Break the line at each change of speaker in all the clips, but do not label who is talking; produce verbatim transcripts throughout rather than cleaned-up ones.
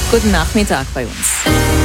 Guten Nachmittag bei uns.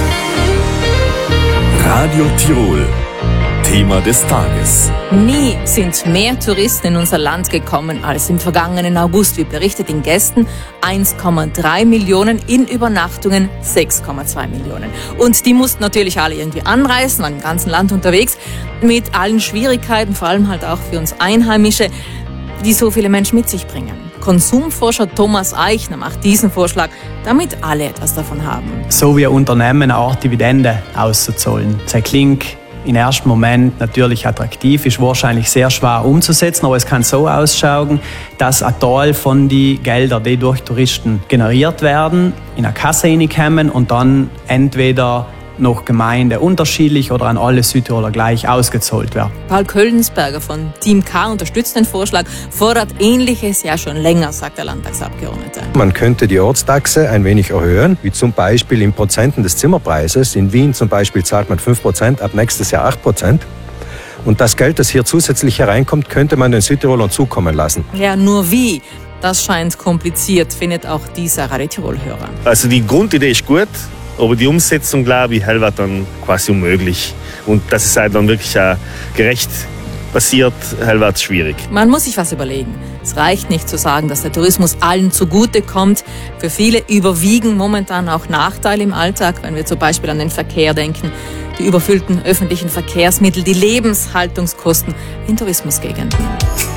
Radio Tirol. Thema des Tages.
Nie sind mehr Touristen in unser Land gekommen als im vergangenen August. Wie berichtet, in Gästen eins Komma drei Millionen, in Übernachtungen sechs Komma zwei Millionen. Und die mussten natürlich alle irgendwie anreisen, waren im ganzen Land unterwegs, mit allen Schwierigkeiten, vor allem halt auch für uns Einheimische, die so viele Menschen mit sich bringen. Konsumforscher Thomas Eichner macht diesen Vorschlag, damit alle etwas davon haben.
So wie Unternehmen eine Art Dividende auszuzahlen. Das klingt im ersten Moment natürlich attraktiv, ist wahrscheinlich sehr schwer umzusetzen, aber es kann so ausschauen, dass ein Teil von den Geldern, die durch Touristen generiert werden, in eine Kasse reinkommen und dann entweder noch Gemeinden unterschiedlich oder an alle Südtiroler gleich ausgezahlt werden.
Paul Köllensberger von Team K unterstützt den Vorschlag, fordert Ähnliches ja schon länger, sagt der Landtagsabgeordnete.
Man könnte die Ortstaxe ein wenig erhöhen, wie zum Beispiel in Prozenten des Zimmerpreises. In Wien zum Beispiel zahlt man fünf Prozent, ab nächstes Jahr acht Prozent. Und das Geld, das hier zusätzlich hereinkommt, könnte man den Südtirolern zukommen lassen.
Ja, nur wie? Das scheint kompliziert, findet auch dieser Radio Tirol-Hörer.
Also die Grundidee ist gut, aber die Umsetzung, glaube ich, wird dann quasi unmöglich. Und dass es halt dann wirklich auch gerecht passiert, wird schwierig.
Man muss sich was überlegen. Es reicht nicht zu sagen, dass der Tourismus allen zugute kommt. Für viele überwiegen momentan auch Nachteile im Alltag, wenn wir zum Beispiel an den Verkehr denken, die überfüllten öffentlichen Verkehrsmittel, die Lebenshaltungskosten in Tourismusgegenden.